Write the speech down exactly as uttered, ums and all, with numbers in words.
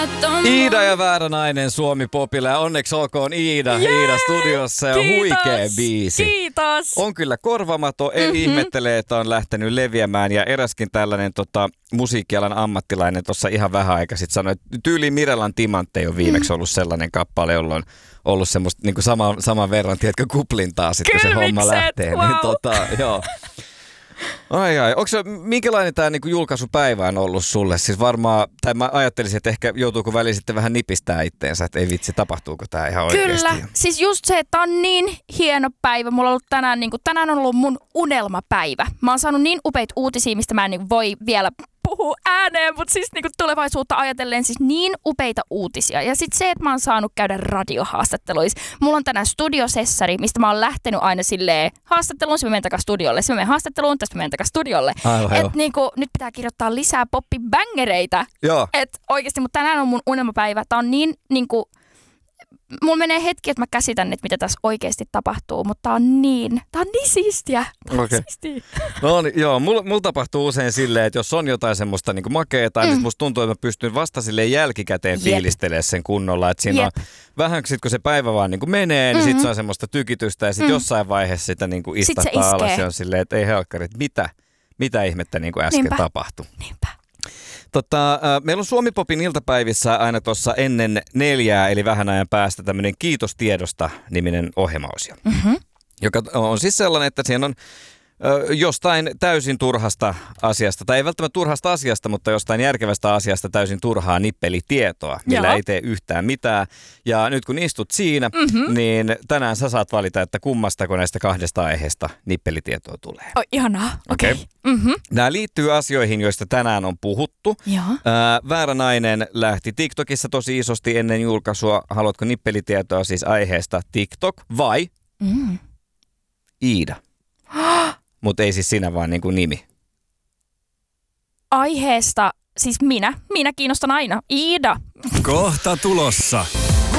Iida ja Väärä nainen Suomi-popilla ja onneksi olkoon Iida. Jee! Iida studiossa ja Kiitos! huikea biisi. Kiitos! On kyllä korvamaton, ei mm-hmm. ihmettele, että on lähtenyt leviämään ja eräskin tällainen tota, musiikkialan ammattilainen tuossa ihan vähän aikaa sitten sanoi, että tyyliin Mirellan Timantti on viimeksi ollut sellainen kappale, jolla on ollut semmoista niin sama, saman verran, tiedätkö, kuplintaa sitten, kun se homma lähtee. Wow. Niin, tota, joo. Ai ai, onko se, minkälainen tämä niinku julkaisupäivä on ollut sulle? Siis varmaan, tai mä ajattelisin, että ehkä joutuuko väliin sitten vähän nipistää itteensä, että ei vitsi, tapahtuuko tämä ihan oikeasti? Kyllä, siis just se, että on niin hieno päivä. Mulla on ollut tänään, niin kuin, tänään on ollut mun unelmapäivä. Mä oon saanut niin upeita uutisia, mistä mä en niin voi vielä puhua ääneen, mutta siis niin kuin tulevaisuutta ajatellen siis niin upeita uutisia. Ja sitten se, että mä oon saanut käydä radiohaastatteluissa. Mulla on tänään studiosessari, mistä mä oon lähtenyt aina silleen haastatteluun, sitten mä menen takas studiolle. Sitten mä menen haastatteluun, tästä mä menen takas studiolle. Että niin kuin, nyt pitää kirjoittaa lisää poppibängereitä. Joo. Että oikeasti, mutta tänään on mun unelmapäivä. Tää on niin, niin kuin, mulla menee hetki, että mä käsitän, että mitä tässä oikeasti tapahtuu, mutta tää on niin, tää on niin siistiä. Tää on okay. siistiä. No niin, joo, mulla mul tapahtuu usein silleen, että jos on jotain semmoista niin makeeta, mm. niin musta tuntuu, että mä pystyn vasta silleen jälkikäteen Jep. fiilistelemään sen kunnolla. Että siinä Jep. on vähän, sit kun se päivä vaan niin menee, niin mm-hmm. sit se on semmoista tykitystä ja sit mm. jossain vaiheessa sitä niin istahtaa alas ja on silleen, että ei helkkari, että mitä, mitä ihmettä niin äsken Niinpä. tapahtui. Niinpä. Tota, äh, meillä on Suomi-popin iltapäivissä aina tuossa ennen neljää, eli vähän ajan päästä tämmöinen Kiitos tiedosta -niminen ohjelmaosio, Mm-hmm. joka on siis sellainen, että siinä on ö, jostain täysin turhasta asiasta, tai ei välttämättä turhasta asiasta, mutta jostain järkevästä asiasta täysin turhaa nippelitietoa, millä Joo. ei tee yhtään mitään. Ja nyt kun istut siinä, Mm-hmm. niin tänään sä saat valita, että kummastako näistä kahdesta aiheesta nippelitietoa tulee. Oh, ihanaa. Okei. Okei. Okay. Mm-hmm. Nämä liittyy asioihin, joista tänään on puhuttu. Joo. Ää, Väärä nainen lähti TikTokissa tosi isosti ennen julkaisua. Haluatko nippelitietoa siis aiheesta TikTok vai Mm. Iida? Mutta ei siis sinä, vaan niin kuin nimi. Aiheesta, siis minä, minä kiinnostan aina. Iida. Kohta tulossa.